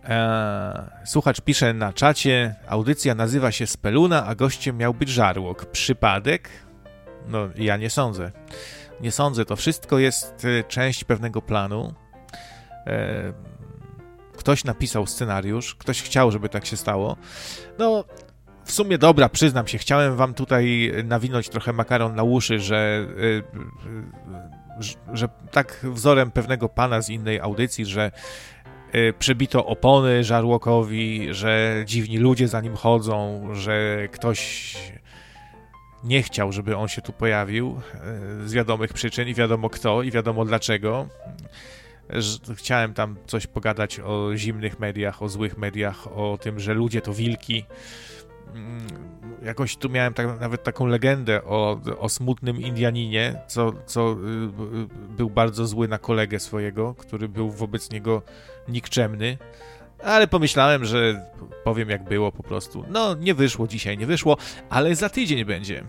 Słuchacz pisze na czacie, audycja nazywa się Speluna, a gościem miał być Żarłok. Przypadek? No, ja nie sądzę. Nie sądzę, to wszystko jest część pewnego planu. Ktoś napisał scenariusz, ktoś chciał, żeby tak się stało. No, w sumie dobra, przyznam się, chciałem wam tutaj nawinąć trochę makaron na uszy, że tak wzorem pewnego pana z innej audycji, że przebito opony Żarłokowi, że dziwni ludzie za nim chodzą, że ktoś nie chciał, żeby on się tu pojawił z wiadomych przyczyn i wiadomo kto i wiadomo dlaczego. Chciałem tam coś pogadać o zimnych mediach, o złych mediach, o tym, że ludzie to wilki. Jakoś tu miałem nawet taką legendę o smutnym Indianinie, co był bardzo zły na kolegę swojego, który był wobec niego nikczemny. Ale pomyślałem, że powiem jak było po prostu. No, nie wyszło dzisiaj, nie wyszło, ale za tydzień będzie.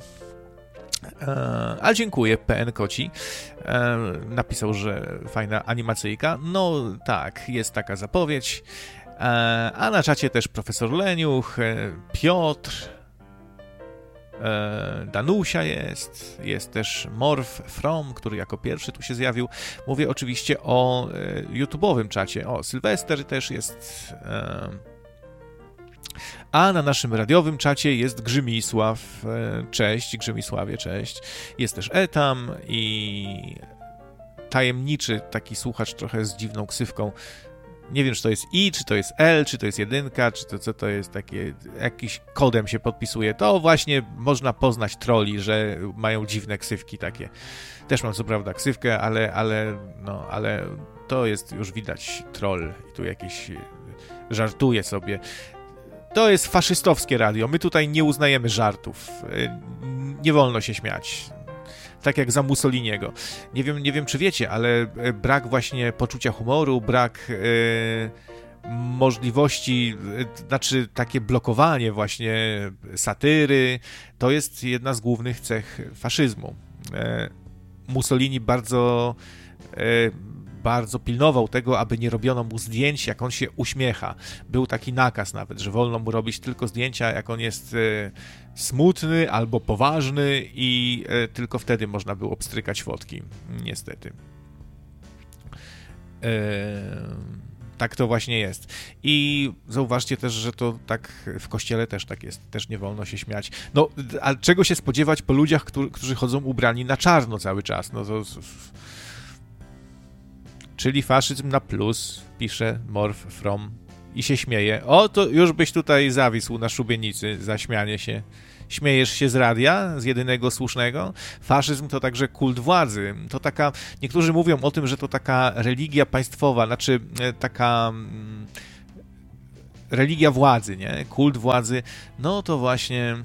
A dziękuję, PN Koci. Napisał, że fajna animacyjka. No tak, jest taka zapowiedź. A na czacie też profesor Leniuch, Piotr, Danusia jest też Morf From, który jako pierwszy tu się zjawił. Mówię oczywiście o YouTube'owym czacie. O, Sylwester też jest. A na naszym radiowym czacie jest Grzymisław. Cześć, Grzymisławie, cześć. Jest też Etam i tajemniczy taki słuchacz trochę z dziwną ksywką. Nie wiem, czy to jest I, czy to jest L, czy to jest jedynka, czy to co to jest takie, jakiś kodem się podpisuje. To właśnie można poznać trolli, że mają dziwne ksywki takie. Też mam co prawda ksywkę, ale to jest już widać troll i tu jakiś żartuje sobie. To jest faszystowskie radio. My tutaj nie uznajemy żartów. Nie wolno się śmiać. Tak jak za Mussoliniego. Nie wiem, czy wiecie, ale brak właśnie poczucia humoru, brak możliwości, znaczy takie blokowanie właśnie satyry, to jest jedna z głównych cech faszyzmu. Mussolini bardzo pilnował tego, aby nie robiono mu zdjęć, jak on się uśmiecha. Był taki nakaz nawet, że wolno mu robić tylko zdjęcia, jak on jest smutny albo poważny i tylko wtedy można było pstrykać fotki. Niestety. Tak to właśnie jest. I zauważcie też, że to tak w kościele też tak jest. Też nie wolno się śmiać. No, a czego się spodziewać po ludziach, którzy chodzą ubrani na czarno cały czas? No to... Czyli faszyzm na plus, pisze Morf From i się śmieje. O, to już byś tutaj zawisł na szubienicy za śmianie się. Śmiejesz się z radia, z jedynego słusznego? Faszyzm to także kult władzy. To taka, niektórzy mówią o tym, że to taka religia państwowa, znaczy taka religia władzy, nie? Kult władzy. No to właśnie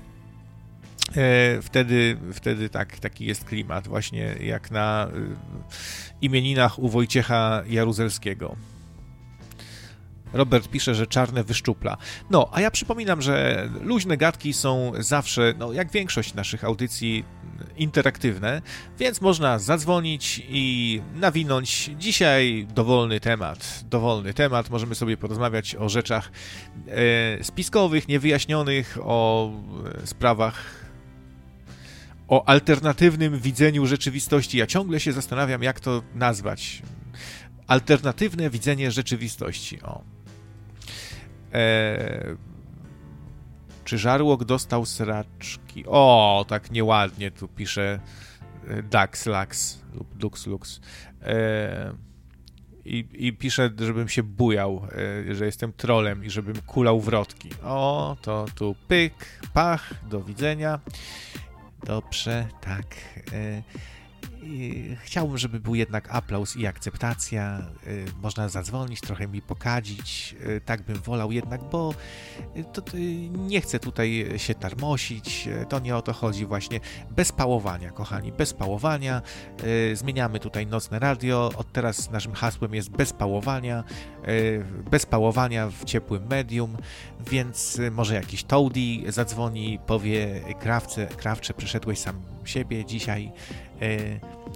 wtedy taki jest klimat, właśnie jak na imieninach u Wojciecha Jaruzelskiego. Robert pisze, że czarne wyszczupla. No, a ja przypominam, że luźne gadki są zawsze, no jak większość naszych audycji, interaktywne, więc można zadzwonić i nawinąć. Dzisiaj dowolny temat. Możemy sobie porozmawiać o rzeczach spiskowych, niewyjaśnionych, o sprawach, o alternatywnym widzeniu rzeczywistości. Ja ciągle się zastanawiam, jak to nazwać. Alternatywne widzenie rzeczywistości. O. Czy Żarłok dostał sraczki? O, tak nieładnie tu pisze Daxlax lub Duxlux. I pisze, żebym się bujał, że jestem trolem i żebym kulał wrotki. O, to tu pyk, pach, do widzenia. Dobrze, tak. Chciałbym, żeby był jednak aplauz i akceptacja. Można zadzwonić, trochę mi pokadzić. Tak bym wolał jednak, bo nie chcę tutaj się tarmosić. To nie o to chodzi właśnie. Bez pałowania, kochani, bez pałowania. Zmieniamy tutaj nocne radio. Od teraz naszym hasłem jest bez pałowania. Bez pałowania w ciepłym medium. Więc może jakiś Toady zadzwoni, powie: Krawcze, przyszedłeś sam siebie dzisiaj.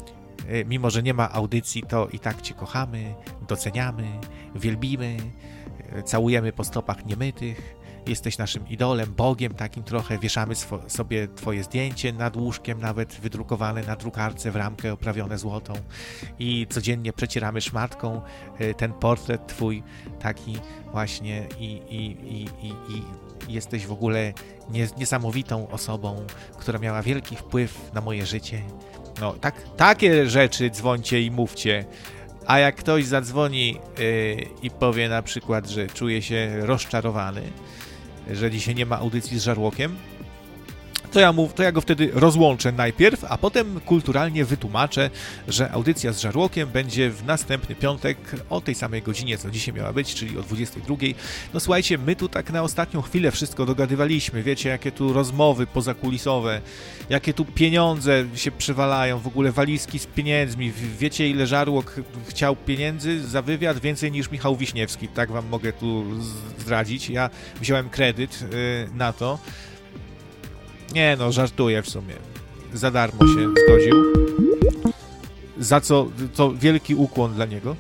mimo że nie ma audycji, to i tak cię kochamy, doceniamy, wielbimy, całujemy po stopach niemytych. Jesteś naszym idolem, Bogiem takim trochę, wieszamy sobie twoje zdjęcie nad łóżkiem, nawet wydrukowane na drukarce w ramkę oprawione złotą i codziennie przecieramy szmatką ten portret twój taki właśnie i jesteś w ogóle niesamowitą osobą, która miała wielki wpływ na moje życie. No, takie rzeczy dzwońcie i mówcie. A jak ktoś zadzwoni i powie na przykład, że czuje się rozczarowany, że dzisiaj nie ma audycji z Żarłokiem, to ja go wtedy rozłączę najpierw, a potem kulturalnie wytłumaczę, że audycja z Żarłokiem będzie w następny piątek o tej samej godzinie, co dzisiaj miała być, czyli o 22. No słuchajcie, my tu tak na ostatnią chwilę wszystko dogadywaliśmy, wiecie, jakie tu rozmowy pozakulisowe, jakie tu pieniądze się przywalają, w ogóle walizki z pieniędzmi, wiecie, ile Żarłok chciał pieniędzy za wywiad? Więcej niż Michał Wiśniewski, tak wam mogę tu zdradzić. Ja wziąłem kredyt na to. Nie no, żartuję w sumie. Za darmo się zgodził. Za co to wielki ukłon dla niego.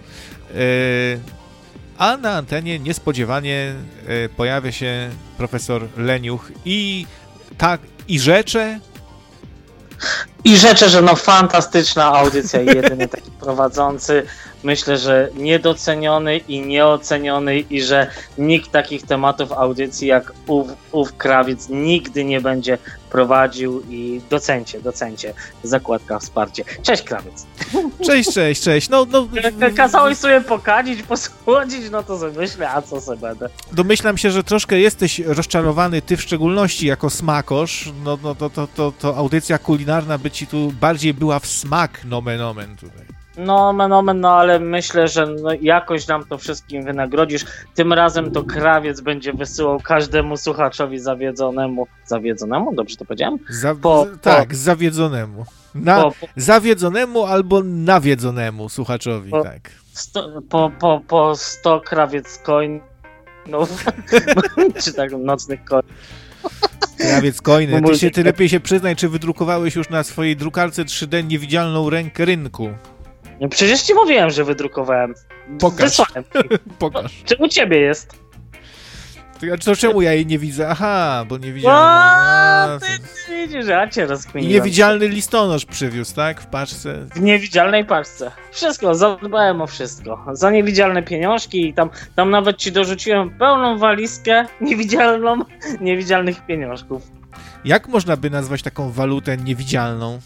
A na antenie niespodziewanie pojawia się profesor Leniuch i rzecze... I rzeczę, że no fantastyczna audycja i jedyny taki prowadzący, myślę, że niedoceniony i nieoceniony i że nikt takich tematów audycji jak ów krawiec nigdy nie będzie prowadził i docencie, zakładka wsparcie. Cześć krawiec. Cześć. No. Kazałeś sobie pokadzić, posłodzić, no to sobie myślę, a co sobie będę. Domyślam się, że troszkę jesteś rozczarowany, ty w szczególności jako smakosz, no to audycja kulinarna by ci tu bardziej była w smak, nomen omen tutaj. No, ale myślę, że jakoś nam to wszystkim wynagrodzisz. Tym razem to krawiec będzie wysyłał każdemu słuchaczowi zawiedzonemu. Zawiedzonemu? Dobrze to powiedziałem? Zawiedzonemu. Zawiedzonemu albo nawiedzonemu słuchaczowi, tak. Po 100 krawiec coin. No, czy tak nocnych coin. Krawiec coiny. Ty lepiej się przyznaj, czy wydrukowałeś już na swojej drukarce 3D niewidzialną rękę rynku. No przecież ci mówiłem, że wydrukowałem. Pokaż. Czy u ciebie jest? To czemu ja jej nie widzę? Aha, bo niewidzialny. Ty widzisz, że ja cię rozkminiłem. I niewidzialny listonosz przywiózł, tak? W paczce. W niewidzialnej paczce. Wszystko, zadbałem o wszystko. Za niewidzialne pieniążki i tam nawet ci dorzuciłem pełną walizkę niewidzialnych pieniążków. Jak można by nazwać taką walutę niewidzialną?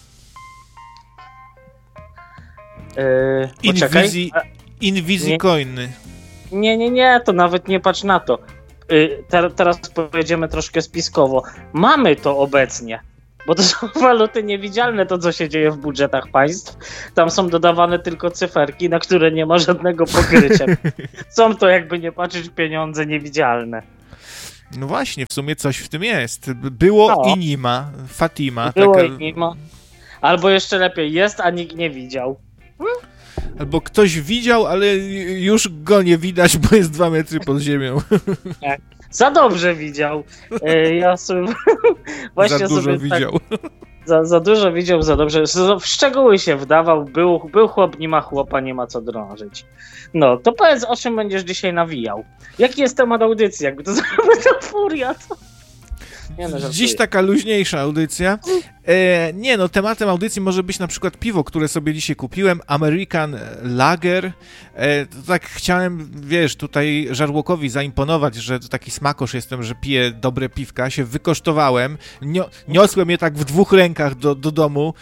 Invizicoiny. Nie, to nawet nie patrz na to. Teraz pojedziemy troszkę spiskowo. Mamy to obecnie, bo to są waluty niewidzialne, to co się dzieje w budżetach państw. Tam są dodawane tylko cyferki, na które nie ma żadnego pokrycia. Są to, jakby nie patrzeć, pieniądze niewidzialne. No właśnie, w sumie coś w tym jest. Było i nie ma. Fatima. Było i nie ma. Albo jeszcze lepiej, jest, a nikt nie widział. Albo ktoś widział, ale już go nie widać, bo jest 2 metry pod ziemią. Tak. Za dobrze widział. Ja sobie właśnie za dużo sobie widział. Tak, za dużo widział, za dobrze. W szczegóły się wdawał. Był chłop, nie ma chłopa, nie ma co drążyć. No, to powiedz, o czym będziesz dzisiaj nawijał. Jaki jest temat audycji? Jakby to zrobił to furia, to... Dziś taka luźniejsza audycja. Tematem audycji może być na przykład piwo, które sobie dzisiaj kupiłem, American Lager. Tak chciałem, tutaj Żarłokowi zaimponować, że taki smakosz jestem, że piję dobre piwka, się wykosztowałem, niosłem je tak w 2 rękach do domu,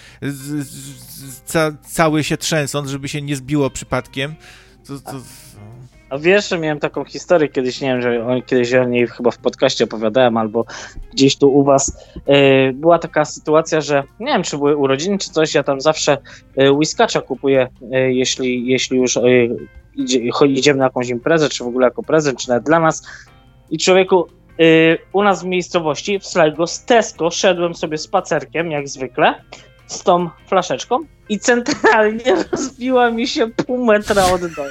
cały się trzęsąc, żeby się nie zbiło przypadkiem. A wiesz, że miałem taką historię kiedyś, nie wiem, że kiedyś o niej chyba w podcaście opowiadałem, albo gdzieś tu u was. Była taka sytuacja, że nie wiem, czy były urodziny, czy coś, ja tam zawsze whiskacza kupuję, jeśli już idziemy na jakąś imprezę, czy w ogóle jako prezent, czy nawet dla nas. I człowieku, u nas w miejscowości, w Sligo, z Tesco szedłem sobie spacerkiem, jak zwykle, z tą flaszeczką i centralnie rozbiła mi się pół metra od domu.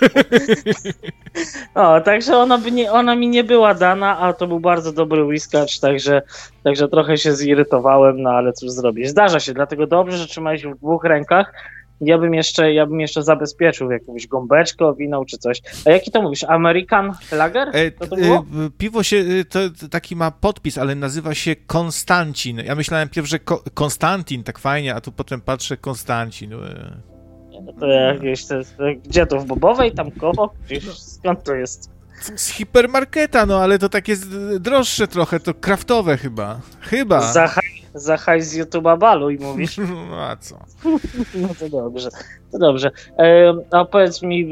Także ona mi nie była dana, a to był bardzo dobry whiskacz, także trochę się zirytowałem, no ale cóż zrobić. Zdarza się, dlatego dobrze, że trzymałeś w 2 rękach ja bym jeszcze zabezpieczył jakąś gąbeczkę, owinął czy coś. A jaki to mówisz? American Lager? To było? Piwo to taki ma podpis, ale nazywa się Konstancin. Ja myślałem pierw, że Konstantin, tak fajnie, a tu potem patrzę Konstancin. No to jakieś, gdzie to, w Bobowej, tam koło? Skąd to jest? Z hipermarketa, no ale to takie droższe trochę, to kraftowe chyba. Za hajs z YouTube'a baluj, mówisz? No a co? No to dobrze. A powiedz mi,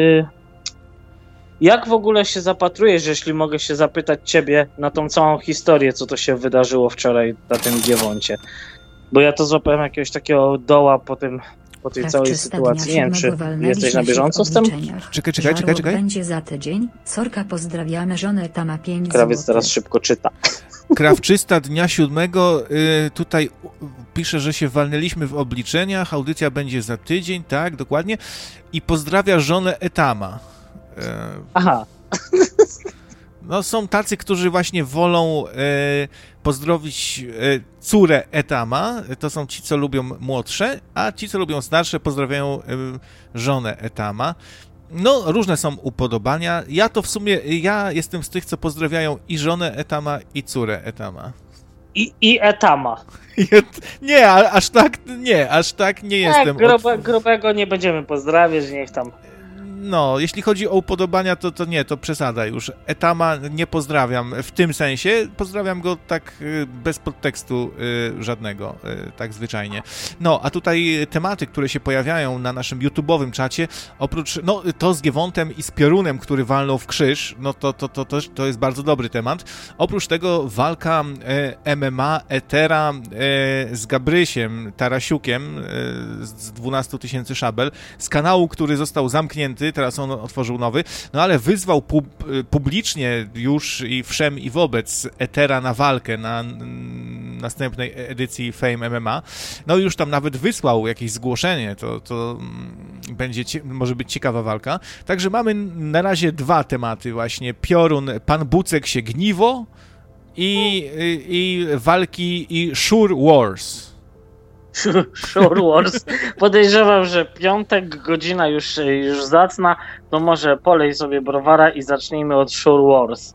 jak w ogóle się zapatrujesz, jeśli mogę się zapytać ciebie, na tą całą historię, co to się wydarzyło wczoraj na tym Giewoncie? Bo ja to złapałem jakiegoś takiego doła po tej całej sytuacji. Nie wiem, czy jesteś na bieżąco z tym? Czekaj. Będzie za tydzień. Sorka, pozdrawiamy żonę, ta ma 5 Krawiec złotych. teraz szybko czyta. Krawczysta dnia 7 tutaj pisze, że się walnęliśmy w obliczeniach, audycja będzie za tydzień, tak, dokładnie, i pozdrawia żonę Etama. Aha. No są tacy, którzy właśnie wolą pozdrowić córę Etama, to są ci, co lubią młodsze, a ci, co lubią starsze, pozdrawiają żonę Etama. No, różne są upodobania. Ja jestem z tych, co pozdrawiają i żonę Etama, i córę Etama. I Etama. Aż tak nie jestem. Grubego nie będziemy pozdrawiać, niech tam. No, jeśli chodzi o upodobania, to nie, to przesada już. Etama nie pozdrawiam w tym sensie, pozdrawiam go tak bez podtekstu żadnego, tak zwyczajnie. No, a tutaj tematy, które się pojawiają na naszym YouTube'owym czacie, oprócz, no, to z Giewontem i z Piorunem, który walnął w krzyż, no to jest bardzo dobry temat. Oprócz tego walka MMA Etera z Gabrysiem, Tarasiukiem z 12 000 szabel, z kanału, który został zamknięty, teraz on otworzył nowy, no ale wyzwał publicznie już i wszem i wobec Etera na walkę na następnej edycji Fame MMA. No już tam nawet wysłał jakieś zgłoszenie, to będzie, może być ciekawa walka. Także mamy na razie 2 tematy właśnie. Piorun, Pan Bucek się gniwo i walki i Sure Wars. Sure Wars. Podejrzewam, że piątek, godzina już zacna, to może polej sobie browara i zacznijmy od Sure Wars.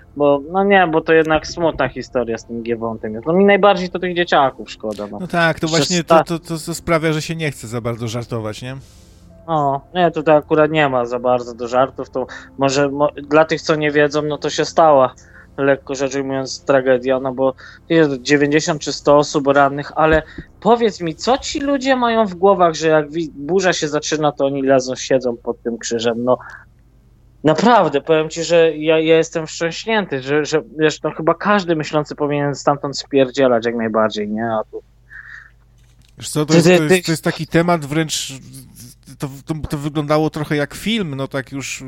Bo to jednak smutna historia z tym Giewontem jest. No mi najbardziej to tych dzieciaków szkoda. No tak, to właśnie to sprawia, że się nie chce za bardzo żartować, nie? Nie, tutaj akurat nie ma za bardzo do żartów, to może dla tych, co nie wiedzą, no to się stała, lekko rzecz ujmując, tragedia, no bo jest 90 czy 100 osób rannych, ale powiedz mi, co ci ludzie mają w głowach, że jak burza się zaczyna, to oni siedzą pod tym krzyżem, no naprawdę, powiem ci, że ja jestem wstrząśnięty, że wiesz, no chyba każdy myślący powinien stamtąd spierdzielać jak najbardziej, nie? A tu... Wiesz co, to jest taki temat wręcz, to wyglądało trochę jak film, no tak już...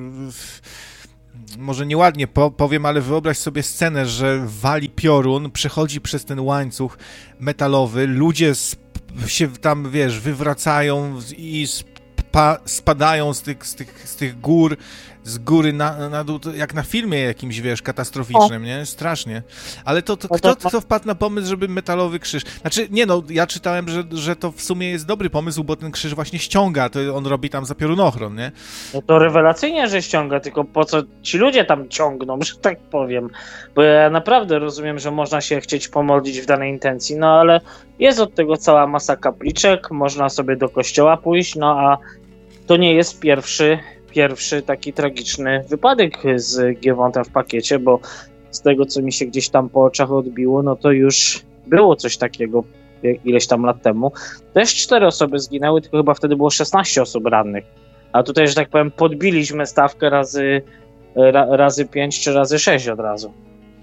Może nieładnie powiem, ale wyobraź sobie scenę, że wali piorun, przechodzi przez ten łańcuch metalowy, ludzie się tam, wiesz, wywracają i spadają z tych gór, z góry na dół, jak na filmie jakimś, wiesz, katastroficznym, nie? Strasznie. Ale kto wpadł na pomysł, żeby metalowy krzyż... Znaczy, nie no, ja czytałem, że to w sumie jest dobry pomysł, bo ten krzyż właśnie ściąga, to on robi tam za piorunochron, nie? No to rewelacyjnie, że ściąga, tylko po co ci ludzie tam ciągną, że tak powiem. Bo ja naprawdę rozumiem, że można się chcieć pomodlić w danej intencji, no ale jest od tego cała masa kapliczek, można sobie do kościoła pójść, no a to nie jest pierwszy taki tragiczny wypadek z Giewontem w pakiecie, bo z tego, co mi się gdzieś tam po oczach odbiło, no to już było coś takiego ileś tam lat temu. Też 4 osoby zginęły, tylko chyba wtedy było 16 osób rannych. A tutaj, że tak powiem, podbiliśmy stawkę razy 5 czy razy 6 od razu.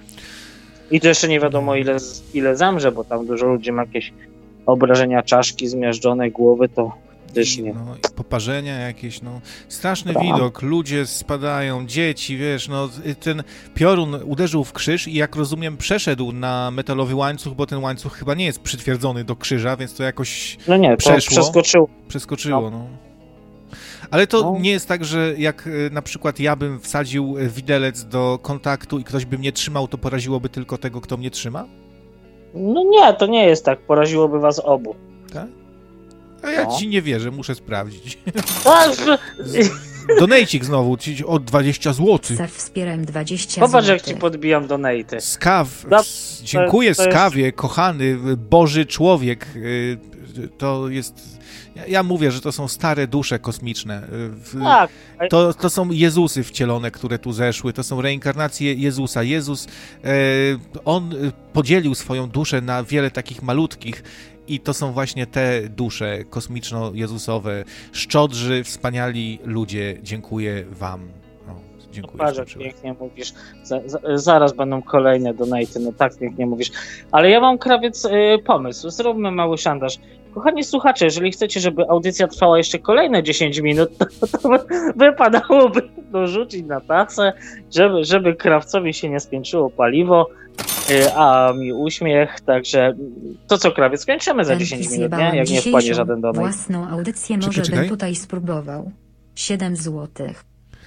I to jeszcze nie wiadomo ile zemrze, bo tam dużo ludzi ma jakieś obrażenia czaszki, zmiażdżone głowy, to też nie. No, poparzenia jakieś, no. Straszny widok, ludzie spadają, dzieci, wiesz, no. Ten piorun uderzył w krzyż i jak rozumiem przeszedł na metalowy łańcuch, bo ten łańcuch chyba nie jest przytwierdzony do krzyża, więc to jakoś przeskoczyło, no. Ale to nie jest tak, że jak na przykład ja bym wsadził widelec do kontaktu i ktoś by mnie trzymał, to poraziłoby tylko tego, kto mnie trzyma? No nie, to nie jest tak. Poraziłoby was obu. Tak? A ja ci nie wierzę, muszę sprawdzić. Dobrze. Donejcik znowu, o 20 zł. Saw wspieram 20 Popatrz, zł. jak ci podbijam donaty. Skaw, dziękuję to jest- Skawie, kochany, Boży człowiek. To jest... Ja mówię, że to są stare dusze kosmiczne. Tak. To są Jezusy wcielone, które tu zeszły. To są reinkarnacje Jezusa. Jezus, on podzielił swoją duszę na wiele takich malutkich i to są właśnie te dusze kosmiczno-jezusowe. Szczodrzy, wspaniali ludzie. Dziękuję wam. Dziękuję. Patrz, jak pięknie mówisz. Zaraz będą kolejne donaty, no tak pięknie mówisz. Ale ja mam, krawiec, pomysł. Zróbmy mały szantaż. Kochani słuchacze, jeżeli chcecie, żeby audycja trwała jeszcze kolejne 10 minut, to wypadałoby dorzucić na tacę, żeby krawcowi się nie skończyło paliwo, a mi uśmiech. Także to co, krawiec, skończymy za 10 minut, nie? Jak nie wpadnie żaden donat. Własną audycję może bym tutaj spróbował. 7 złotych.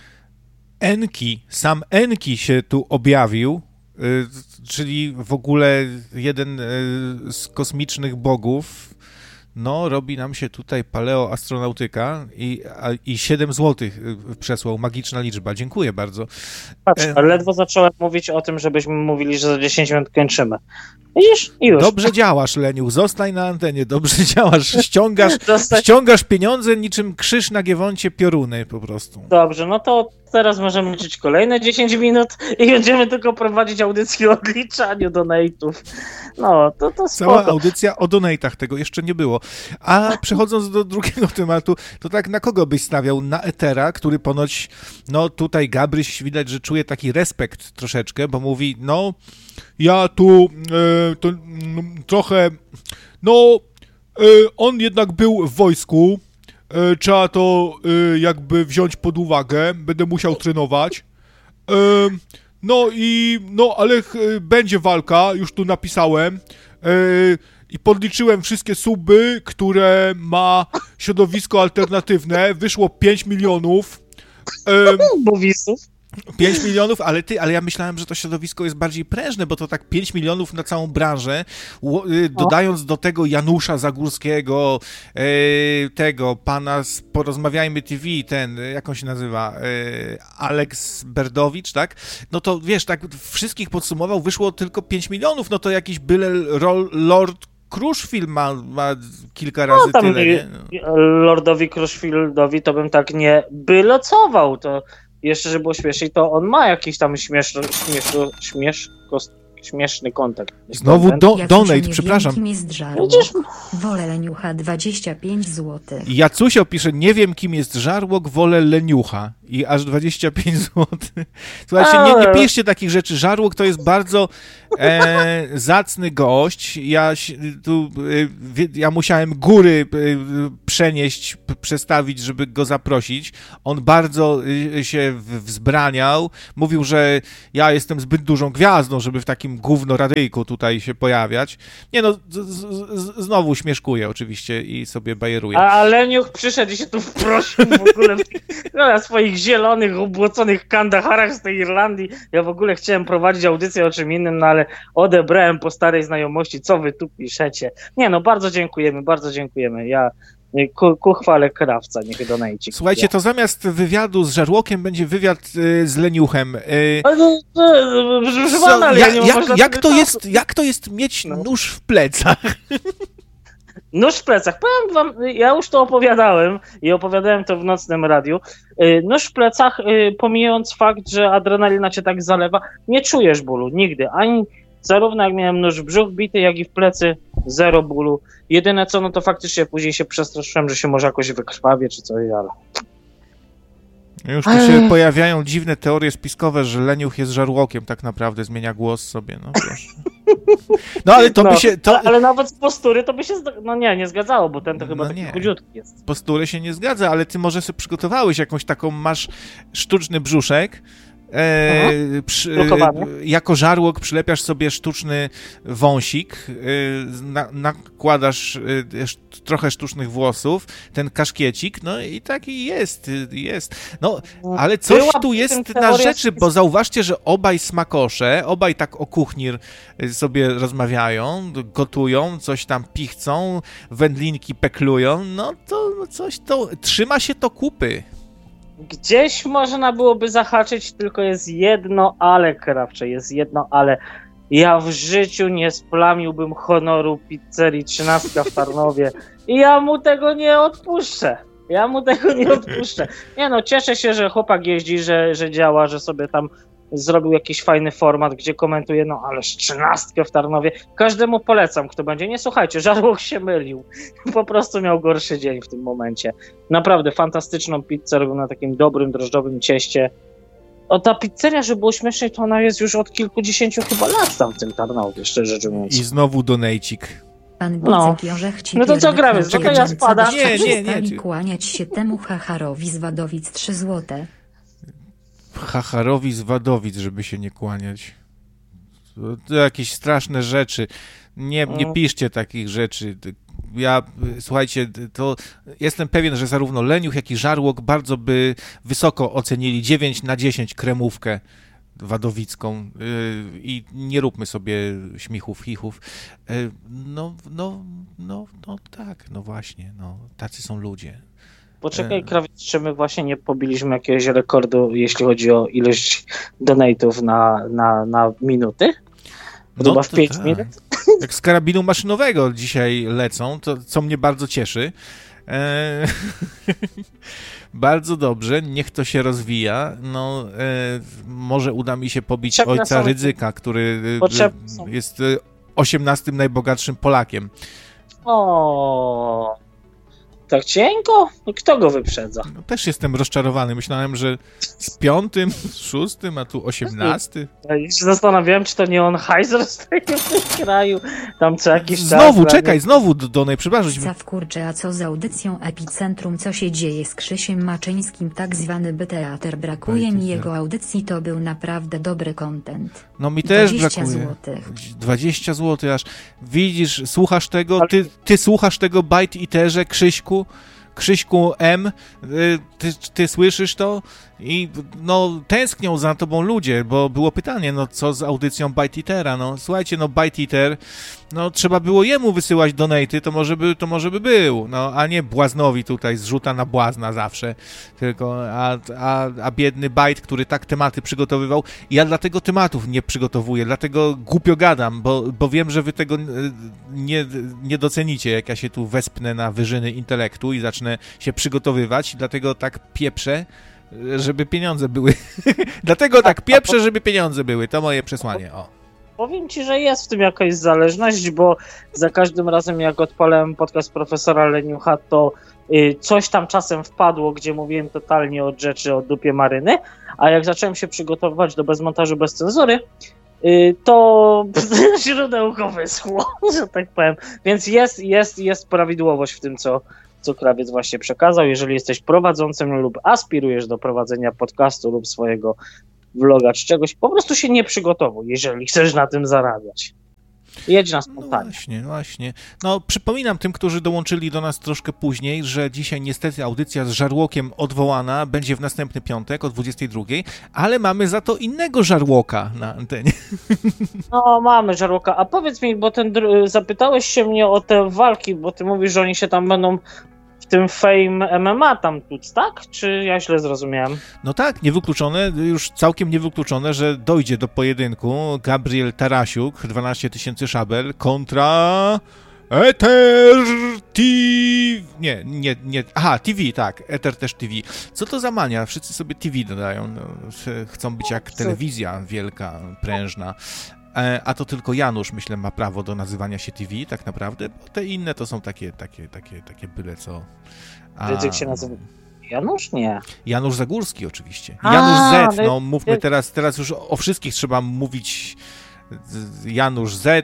Sam Enki się tu objawił, czyli w ogóle jeden z kosmicznych bogów. No, robi nam się tutaj paleoastronautyka i 7 zł przesłał, magiczna liczba. Dziękuję bardzo. Patrz, ale ledwo zacząłem mówić o tym, żebyśmy mówili, że za 10 minut kończymy. Widzisz? I już. Dobrze działasz, Leniu, zostań na antenie, dobrze działasz, ściągasz pieniądze niczym krzyż na Giewoncie pioruny po prostu. Dobrze, no to teraz możemy liczyć kolejne 10 minut i będziemy tylko prowadzić audycję o odliczaniu donate'ów. No, to spoko. Cała audycja o donatach, tego jeszcze nie było. A przechodząc do drugiego tematu, to tak na kogo byś stawiał? Na Etera, który ponoć, no tutaj Gabryś widać, że czuje taki respekt troszeczkę, bo mówi, no ja tu trochę, on jednak był w wojsku, trzeba to jakby wziąć pod uwagę, będę musiał trenować, ale będzie walka, już tu napisałem i podliczyłem wszystkie suby, które ma środowisko alternatywne, wyszło 5 milionów. Bowisów. 5 milionów, ale ja myślałem, że to środowisko jest bardziej prężne, bo to tak 5 milionów na całą branżę, dodając do tego Janusza Zagórskiego, tego pana z Porozmawiajmy TV, jak on się nazywa, Aleks Berdowicz, tak? No to wiesz, tak wszystkich podsumował, wyszło tylko 5 milionów, no to jakiś byle Lord Kruszwil ma kilka razy tyle, nie? Lordowi Kruszwildowi to bym tak nie bylocował, to jeszcze, żeby było śmieszniej, to on ma jakiś tam śmieszny kontakt. Znowu donate, przepraszam. Kim jest wolę Leniucha 25 zł. Jacusio pisze, nie wiem kim jest Żarłok, wolę Leniucha. I aż 25 zł. Słuchajcie, nie piszcie takich rzeczy. Żarłok to jest bardzo zacny gość. Ja musiałem góry przestawić, żeby go zaprosić. On bardzo się wzbraniał. Mówił, że ja jestem zbyt dużą gwiazdą, żeby w takim gównoradyjku tutaj się pojawiać. Nie no, znowu śmieszkuję oczywiście i sobie bajeruję. A Leniuch przyszedł i się tu wprosił w ogóle na swoich zielonych, obłoconych kandaharach z tej Irlandii. Ja w ogóle chciałem prowadzić audycję o czym innym, no ale odebrałem po starej znajomości, co wy tu piszecie. Nie no, bardzo dziękujemy. Ja ku chwale krawca, niech donajcik. Słuchajcie, to zamiast wywiadu z Żarłokiem będzie wywiad z Leniuchem. Jak to jest mieć nóż w plecach? Nóż w plecach. Powiem wam, ja już to opowiadałem i opowiadałem to w nocnym radiu. Nóż w plecach, pomijając fakt, że adrenalina cię tak zalewa, nie czujesz bólu nigdy. Ani zarówno jak miałem nóż w brzuch bity, jak i w plecy, zero bólu. Jedyne co, no to faktycznie później się przestraszyłem, że się może jakoś wykrwawię czy coś, ale... Już tu się pojawiają dziwne teorie spiskowe, że Leniuch jest Żarłokiem, tak naprawdę zmienia głos sobie, no proszę. No ale to by się... Ale nawet z postury to by się... nie zgadzało, bo ten to chyba taki chudziutki jest. Postury się nie zgadza, ale ty może sobie przygotowałeś jakąś taką, masz sztuczny brzuszek, jako żarłok przylepiasz sobie sztuczny wąsik, nakładasz trochę sztucznych włosów, ten kaszkiecik, no i taki jest. No, ale coś tu jest na rzeczy, bo zauważcie, że obaj smakosze, obaj tak o kuchni sobie rozmawiają, gotują, coś tam pichcą, wędlinki peklują, no to coś to, trzyma się to kupy. Gdzieś można byłoby zahaczyć, tylko jest jedno ale, Krawcze, jest jedno ale. Ja w życiu nie splamiłbym honoru pizzerii 13 w Tarnowie i ja mu tego nie odpuszczę. Nie no, cieszę się, że chłopak jeździ, że działa, że sobie tam zrobił jakiś fajny format, gdzie komentuje, no ależ 13 w Tarnowie. Każdemu polecam, kto będzie. Nie słuchajcie, żarłok się mylił. Po prostu miał gorszy dzień w tym momencie. Naprawdę fantastyczną pizzę robił na takim dobrym, drożdżowym cieście. Ta pizzeria, żeby było śmieszniej, to ona jest już od kilkudziesięciu chyba lat tam w tym Tarnowie, szczerze mówiąc. I znowu donejcik. Pan Gicek Orzech no to co gramy? Co to ja spada? Nie. Kłaniać się temu Hacharowi z Wadowic 3 złote. Hacharowi z Wadowic, żeby się nie kłaniać. To jakieś straszne rzeczy. Nie piszcie takich rzeczy. Słuchajcie, to jestem pewien, że zarówno Leniuch, jak i Żarłok bardzo by wysoko ocenili 9/10 kremówkę wadowicką i nie róbmy sobie śmichów, chichów. Tak, no właśnie, tacy są ludzie. Poczekaj, Krawiec, czy my właśnie nie pobiliśmy jakiegoś rekordu, jeśli chodzi o ilość donate'ów na minuty? Chyba w 5 minut? Jak z karabinu maszynowego dzisiaj lecą, to co mnie bardzo cieszy. Bardzo dobrze, niech to się rozwija. Może uda mi się pobić ojca Rydzyka, który jest 18. najbogatszym Polakiem. O, tak cienko? Kto go wyprzedza? No, też jestem rozczarowany. Myślałem, że z 5., 6., a tu 18. Ja się zastanawiałem, czy to nie on hajzer stoi w tym kraju. Tam co jakiś czas... Znowu Donej, przepraszam. Kurczę, a co z audycją Epicentrum? Co się dzieje z Krzysiem Maczyńskim? Tak zwany teatr. Brakuje mi jego audycji, to był naprawdę dobry content. No mi też 20 brakuje. Złotych. 20 zł aż. Widzisz, słuchasz tego, ty słuchasz tego Bite Eaterze, Krzyśku M, ty słyszysz to? I tęsknią za tobą ludzie, bo było pytanie, co z audycją Bite Eatera? Słuchajcie, Bite Eater, trzeba było jemu wysyłać donaty, to może by był, a nie błaznowi tutaj zrzuta na błazna zawsze, tylko, a biedny Bite, który tak tematy przygotowywał, ja dlatego tematów nie przygotowuję, dlatego głupio gadam, bo wiem, że wy tego nie docenicie, jak ja się tu wespnę na wyżyny intelektu i zacznę się przygotowywać, dlatego tak pieprzę, żeby pieniądze były. Dlatego tak pieprzę, żeby pieniądze były. To moje przesłanie. Powiem ci, że jest w tym jakaś zależność, bo za każdym razem, jak odpalałem podcast profesora Leniucha, to coś tam czasem wpadło, gdzie mówiłem totalnie od rzeczy, o dupie maryny, a jak zacząłem się przygotowywać do bez montażu, bez cenzury, to źródełko wyschło, że tak powiem. Więc jest prawidłowość w tym, co Krawiec właśnie przekazał. Jeżeli jesteś prowadzącym lub aspirujesz do prowadzenia podcastu lub swojego vloga czy czegoś, po prostu się nie przygotowuj, jeżeli chcesz na tym zarabiać. Jedź na spontanie. Właśnie. Przypominam tym, którzy dołączyli do nas troszkę później, że dzisiaj niestety audycja z Żarłokiem odwołana będzie w następny piątek o 22:00, ale mamy za to innego Żarłoka na antenie. Mamy Żarłoka. A powiedz mi, bo zapytałeś się mnie o te walki, bo ty mówisz, że oni się tam będą w tym Fame MMA tam tuc, tak? Czy ja źle zrozumiałem? No tak, niewykluczone, już całkiem niewykluczone, że dojdzie do pojedynku Gabriel Tarasiuk, 12 000 szabel, kontra Eter TV. Nie. Aha, TV, tak. Eter też TV. Co to za mania? Wszyscy sobie TV dodają. Chcą być jak telewizja wielka, prężna. A to tylko Janusz, myślę, ma prawo do nazywania się TV, tak naprawdę, bo te inne to są takie byle co. Ryzyk się nazywa Janusz? Nie. Janusz Zagórski oczywiście. Janusz Z, mówmy teraz już o wszystkich trzeba mówić. Janusz Z.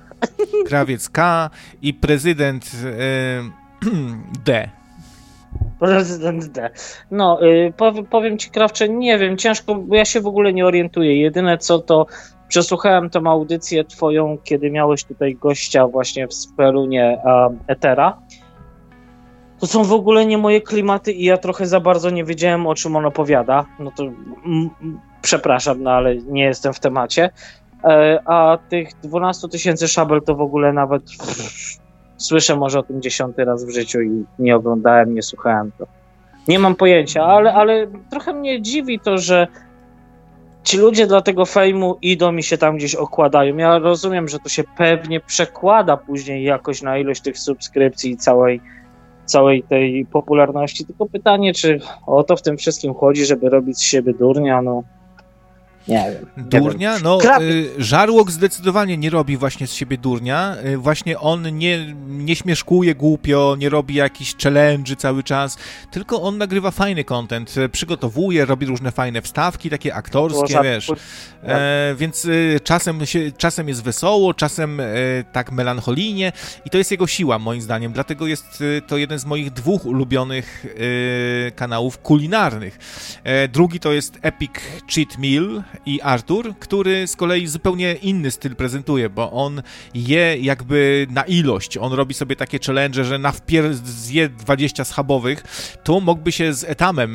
Krawiec K i prezydent D. Prezydent D. No, powiem ci, Krawcze, nie wiem, ciężko, bo ja się w ogóle nie orientuję. Jedyne co to przesłuchałem tą audycję twoją, kiedy miałeś tutaj gościa właśnie w Spelunie Etera. To są w ogóle nie moje klimaty i ja trochę za bardzo nie wiedziałem, o czym on opowiada. No to przepraszam, no ale nie jestem w temacie. A tych 12 000 szabel to w ogóle nawet słyszę może o tym 10. raz w życiu i nie oglądałem, nie słuchałem to. Nie mam pojęcia, ale trochę mnie dziwi to, że ci ludzie dla tego fejmu idą i się tam gdzieś okładają. Ja rozumiem, że to się pewnie przekłada później jakoś na ilość tych subskrypcji i całej tej popularności. Tylko pytanie, czy o to w tym wszystkim chodzi, żeby robić z siebie durnia, no nie wiem. Durnia? No, Żarłok zdecydowanie nie robi właśnie z siebie durnia. Właśnie on nie śmieszkuje głupio, nie robi jakichś challenge'y cały czas, tylko on nagrywa fajny content, przygotowuje, robi różne fajne wstawki, takie aktorskie, wiesz. Więc czasem jest wesoło, czasem tak melancholijnie i to jest jego siła, moim zdaniem. Dlatego jest to jeden z moich 2 ulubionych kanałów kulinarnych. Drugi to jest Epic Cheat Meal i Artur, który z kolei zupełnie inny styl prezentuje, bo on je jakby na ilość. On robi sobie takie challenge, że zje 20 schabowych, to mógłby się z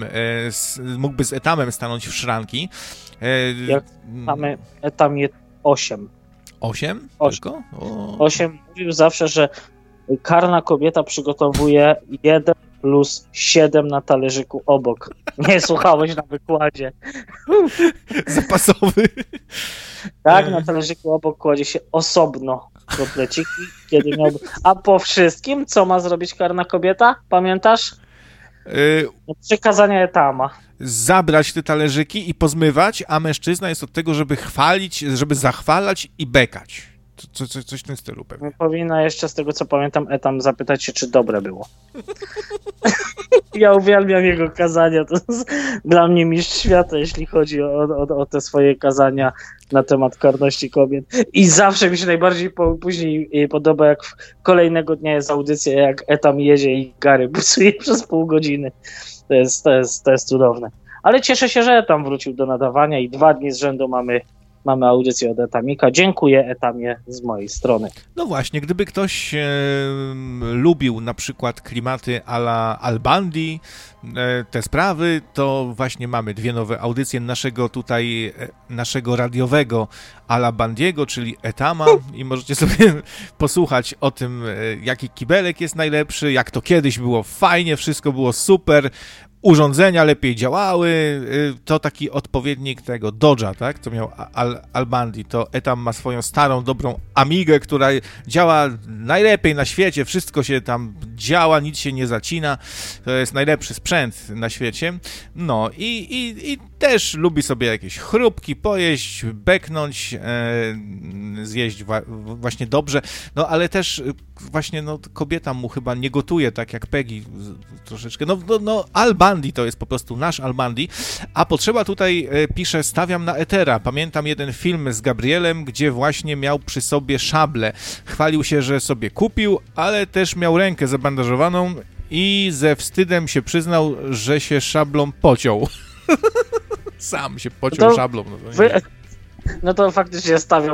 etamem stanąć w szranki. Jak mamy etam je 8. 8? 8. 8 mówił zawsze, że karna kobieta przygotowuje 1 plus 7 na talerzyku obok. Nie słuchałeś na wykładzie. Zapasowy. Tak, na talerzyku obok kładzie się osobno kotleciki, kiedy miałby... A po wszystkim, co ma zrobić karna kobieta? Pamiętasz? Przykazania etama. Zabrać te talerzyki i pozmywać, a mężczyzna jest od tego, żeby chwalić, żeby zachwalać i bekać. Coś w tym stylu pewnie. Powinna jeszcze, z tego co pamiętam, etam zapytać się, czy dobre było. Ja uwielbiam jego kazania, to jest dla mnie mistrz świata, jeśli chodzi o te swoje kazania na temat karności kobiet. I zawsze mi się najbardziej później podoba, jak kolejnego dnia jest audycja, jak etam jedzie i Gary busuje przez pół godziny. To jest cudowne. Ale cieszę się, że etam wrócił do nadawania i 2 dni z rzędu mamy audycję od Etamika. Dziękuję Etamie z mojej strony. No właśnie, gdyby ktoś lubił na przykład klimaty a la Al Bundy, te sprawy, to właśnie mamy 2 nowe audycje naszego radiowego a la Bundy'ego, czyli Etama i możecie sobie posłuchać o tym, jaki kibelek jest najlepszy, jak to kiedyś było fajnie, wszystko było super, urządzenia lepiej działały, to taki odpowiednik tego Dodge'a, tak, co miał Al Bundy, to Etam ma swoją starą, dobrą Amigę, która działa najlepiej na świecie, wszystko się tam działa, nic się nie zacina, to jest najlepszy sprzęt na świecie, no i też lubi sobie jakieś chrupki pojeść, beknąć, zjeść właśnie dobrze, no ale też właśnie no, kobieta mu chyba nie gotuje tak jak Peggy troszeczkę, no Al Bundy to jest po prostu nasz Al Bundy, a Potrzeba tutaj pisze, stawiam na Etera, pamiętam jeden film z Gabrielem, gdzie właśnie miał przy sobie szablę, chwalił się, że sobie kupił, ale też miał rękę zabandażowaną i ze wstydem się przyznał, że się szablą pociął. Sam się pociął szablą. No to faktycznie stawiam